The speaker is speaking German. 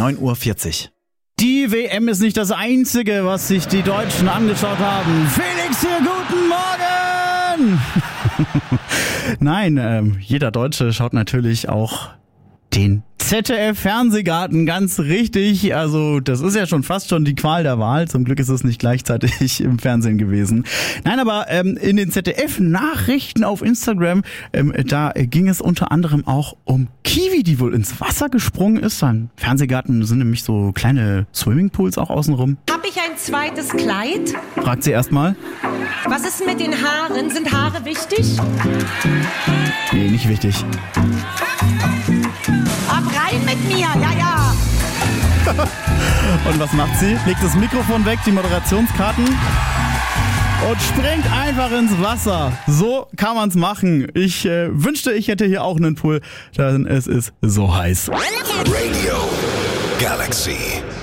9:40 Uhr. Die WM ist nicht das Einzige, was sich die Deutschen angeschaut haben. Felix hier, guten Morgen! Nein, jeder Deutsche schaut natürlich auch den ZDF-Fernsehgarten, ganz richtig. Also das ist ja schon fast schon die Qual der Wahl. Zum Glück ist es nicht gleichzeitig im Fernsehen gewesen. Nein, aber in den ZDF-Nachrichten auf Instagram, da ging es unter anderem auch um Kiwi, die wohl ins Wasser gesprungen ist. Im Fernsehgarten sind nämlich so kleine Swimmingpools auch außenrum. Hab ich ein zweites Kleid? Fragt sie erstmal. Was ist mit den Haaren? Sind Haare wichtig? Nee, nicht wichtig. Ab rein mit mir, ja. Und was macht sie? Legt das Mikrofon weg, die Moderationskarten und springt einfach ins Wasser. So kann man's machen. Ich wünschte, ich hätte hier auch einen Pool, denn es ist so heiß. Radio Galaxy.